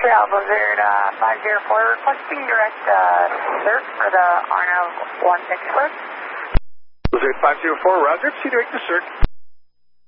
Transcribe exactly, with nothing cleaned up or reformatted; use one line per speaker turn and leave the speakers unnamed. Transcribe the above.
Yeah, Blizzard uh, five zero four, requesting direct uh, search for the R N L one six list.
Blizzard five zero four, roger, see direct to search.